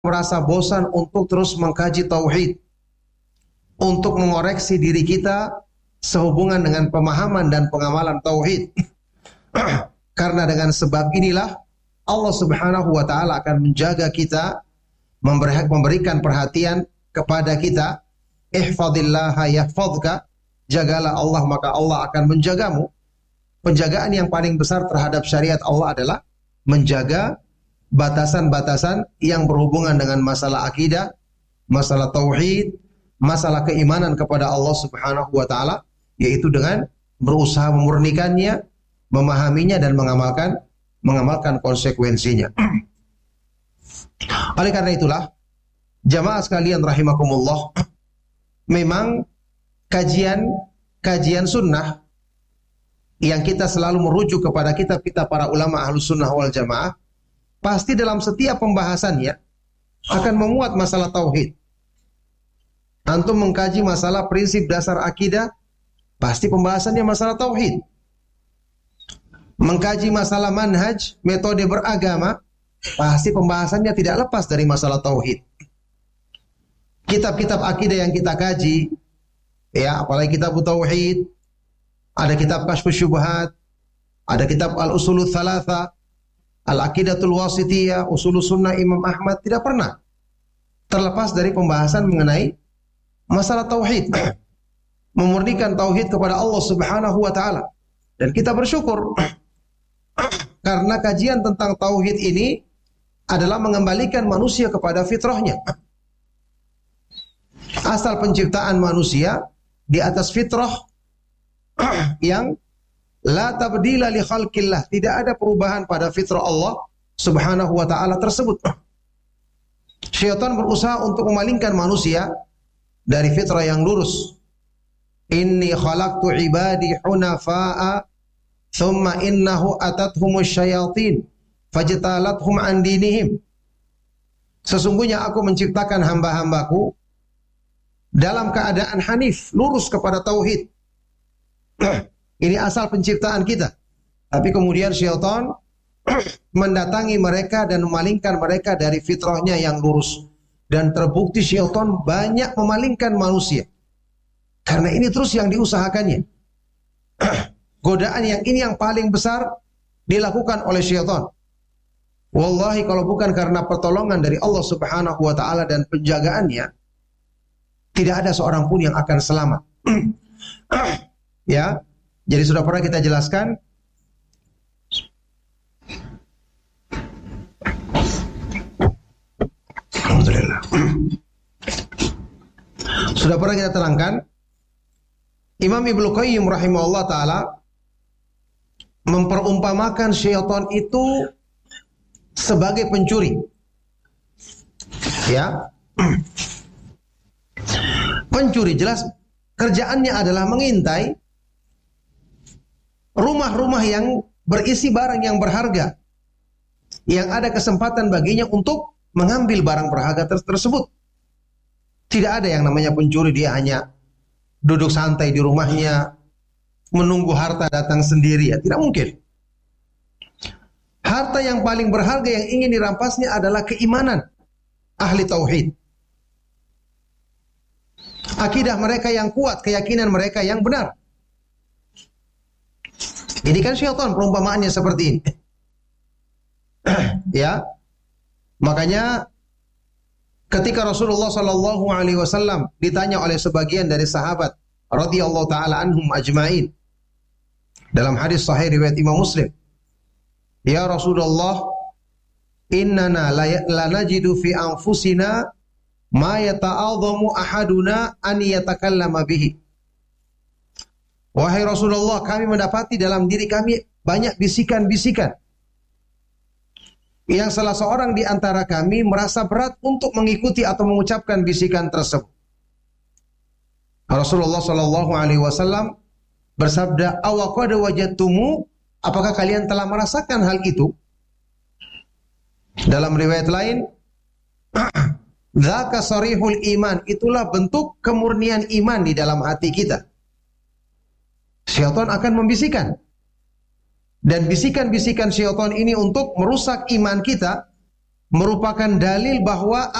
merasa bosan untuk terus mengkaji tauhid, untuk mengoreksi diri kita sehubungan dengan pemahaman dan pengamalan tauhid. Karena dengan sebab inilah Allah Subhanahu wa taala akan menjaga kita, memberikan perhatian kepada kita. Ihfadillaha yahfazka, jagalah Allah maka Allah akan menjagamu. Penjagaan yang paling besar terhadap syariat Allah adalah menjaga batasan-batasan yang berhubungan dengan masalah akidah, masalah tauhid, masalah keimanan kepada Allah Subhanahu wa taala, yaitu dengan berusaha memurnikannya, memahaminya dan mengamalkan konsekuensinya. Oleh karena itulah, jamaah sekalian rahimakumullah, memang kajian sunnah yang kita selalu merujuk kepada kitab-kitab para ulama Ahlus Sunnah wal Jamaah, pasti dalam setiap pembahasannya akan memuat masalah tauhid. Antum mengkaji masalah prinsip dasar akidah, pasti pembahasannya masalah tauhid. Mengkaji masalah manhaj, metode beragama, pasti pembahasannya tidak lepas dari masalah tauhid. Kitab-kitab akidah yang kita kaji, ya, apalagi kitab tauhid, ada kitab Kasyfus Syubhat, ada kitab Al-Usulul Tsalatsa, Al-Aqidatul Wasithiyah, Usulus Sunnah Imam Ahmad, tidak pernah terlepas dari pembahasan mengenai masalah tauhid. Memurnikan tauhid kepada Allah Subhanahu wa taala. Dan kita bersyukur karena kajian tentang tauhid ini adalah mengembalikan manusia kepada fitrahnya. Asal penciptaan manusia di atas fitrah yang la tabdila li khalqillah, tidak ada perubahan pada fitrah Allah Subhanahu wa taala tersebut. Syaitan berusaha untuk memalingkan manusia dari fitrah yang lurus. Inni khalaqtu ibadi hunafa'a thumma innahu atathumus syayatin fajtalathum an dinihim. Sesungguhnya aku menciptakan hamba-hambaku dalam keadaan hanif, lurus kepada tauhid. Ini asal penciptaan kita. Tapi kemudian syaitan mendatangi mereka dan memalingkan mereka dari fitrahnya yang lurus. Dan terbukti syaitan banyak memalingkan manusia. Karena ini terus yang diusahakannya. Godaan yang ini yang paling besar dilakukan oleh syaitan. Wallahi kalau bukan karena pertolongan dari Allah Subhanahu wa taala dan penjagaannya, tidak ada seorang pun yang akan selamat. Ya. Jadi sudah pernah kita jelaskan alhamdulillah. Sudah pernah kita terangkan Imam Ibnu Qayyim rahimahullah taala memperumpamakan syaitan itu sebagai pencuri. Ya. Pencuri jelas kerjaannya adalah mengintai rumah-rumah yang berisi barang yang berharga, yang ada kesempatan baginya untuk mengambil barang berharga tersebut. Tidak ada yang namanya pencuri dia hanya duduk santai di rumahnya menunggu harta datang sendiri, ya tidak mungkin. Harta yang paling berharga yang ingin dirampasnya adalah keimanan ahli tauhid, akidah mereka yang kuat, keyakinan mereka yang benar. Ini kan syaitan perumpamaannya seperti ini. Ya. Makanya ketika Rasulullah sallallahu alaihi wasallam ditanya oleh sebagian dari sahabat radhiyallahu taala anhum ajmain dalam hadis sahih riwayat Imam Muslim, "Ya Rasulullah, innana la najidu fi anfusina ma yata'adhamu ahaduna an yatakallama bihi." Wahai Rasulullah, kami mendapati dalam diri kami banyak bisikan-bisikan yang salah seorang di antara kami merasa berat untuk mengikuti atau mengucapkan bisikan tersebut. Rasulullah sallallahu alaihi wasallam bersabda, "Aw qad wajadtumu?" Apakah kalian telah merasakan hal itu? Dalam riwayat lain, "Dzaka sarihul iman." Itulah bentuk kemurnian iman di dalam hati kita. Syaitan akan membisikkan. Dan bisikan-bisikan syaitan ini untuk merusak iman kita merupakan dalil bahwa